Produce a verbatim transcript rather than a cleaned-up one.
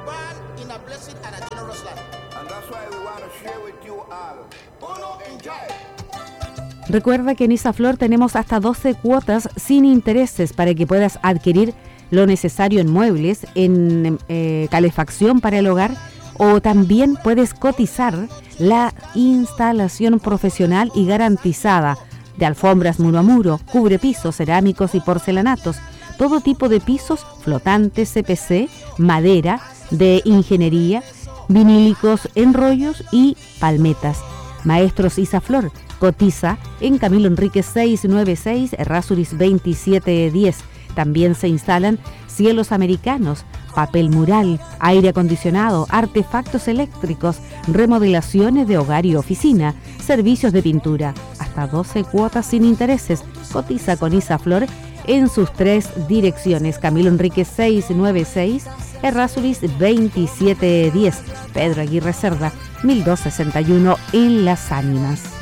born in a blessed and a generous land. And that's why we want to share with you all. Uno, enjoy. Recuerda que en Isaflor tenemos hasta doce cuotas sin intereses para que puedas adquirir lo necesario en muebles, en eh, calefacción para el hogar, o también puedes cotizar la instalación profesional y garantizada de alfombras muro a muro, cubrepisos, cerámicos y porcelanatos, todo tipo de pisos flotantes, C P C, madera, de ingeniería, vinílicos, enrollos y palmetas. Maestros Isaflor, cotiza en Camilo Enríquez seiscientos noventa y seis, Errázuriz veintisiete diez. También se instalan cielos americanos, papel mural, aire acondicionado, artefactos eléctricos, remodelaciones de hogar y oficina, servicios de pintura, hasta doce cuotas sin intereses. Cotiza con Isaflor en sus tres direcciones: Camilo Enríquez seiscientos noventa y seis, Errázuriz veintisiete diez, Pedro Aguirre Cerda mil doscientos sesenta y uno en Las Ánimas.